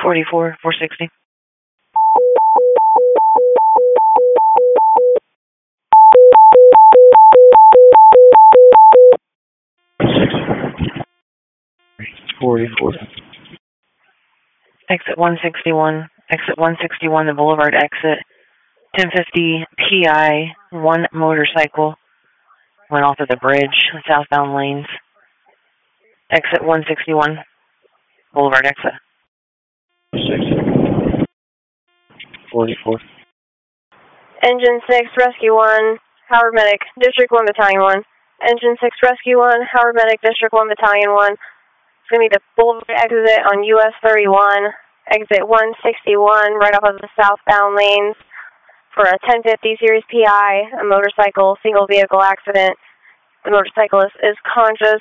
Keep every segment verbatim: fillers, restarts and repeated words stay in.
forty-four, four sixty. forty-four. Exit one sixty-one. Exit one sixty-one, the Boulevard exit. ten fifty P I, one motorcycle went off of the bridge, southbound lanes. Exit one sixty-one, Boulevard exit. forty-four. Engine six, Rescue one, Howard Medic, District one, Battalion one. Engine six, Rescue one, Howard Medic, District one, Battalion one. It's going to be the Boulevard exit on U S thirty-one, exit one sixty-one, right off of the southbound lanes for a ten fifty Series P I, a motorcycle, single vehicle accident. The motorcyclist is conscious.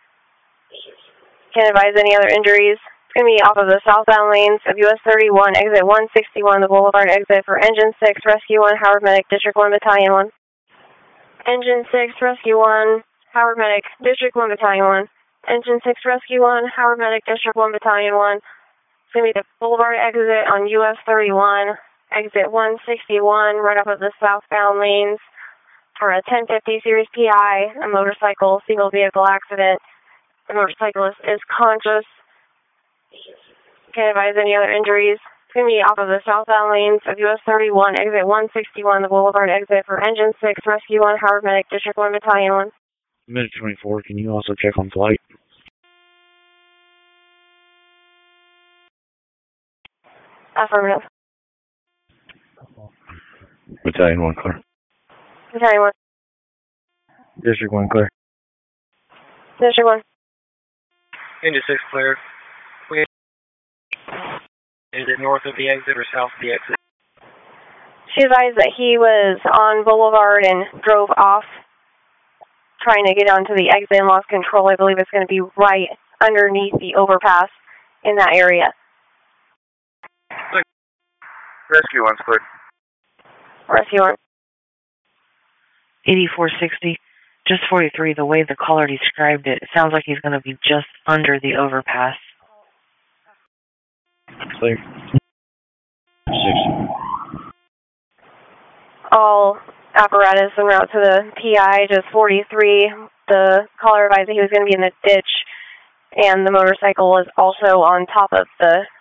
Can't advise any other injuries. It's going to be off of the southbound lanes of U S thirty-one, exit one sixty-one, the Boulevard exit for Engine six, Rescue one, Howard Medic, District one, Battalion one. Engine six, Rescue one, Howard Medic, District one, Battalion one. Engine six, Rescue one, Howard Medic, District one, Battalion one. It's going to be the Boulevard exit on U S thirty-one, exit one sixty-one, right off of the southbound lanes for a ten fifty Series P I, a motorcycle, single vehicle accident. The motorcyclist is conscious. Can't advise any other injuries. It's going to be off of the southbound lanes of U S thirty-one, exit one sixty-one, the Boulevard exit for Engine six, Rescue one, Howard Medic, District one, Battalion one. Minute twenty-four, can you also check on flight? Affirmative. Battalion one, clear. Battalion one. District one, clear. District one. Engine six, clear. We is it north of the exit or south of the exit? She advised that he was on Boulevard and drove off, trying to get onto the exit and lost control. I believe it's going to be right underneath the overpass in that area. Rescue one's clear. Rescue one. eighty-four sixty, just forty-three, the way the caller described it, it sounds like he's going to be just under the overpass. Clear. Six. All apparatus en route to the P I, just forty-three. The caller advised that he was going to be in the ditch, and the motorcycle was also on top of the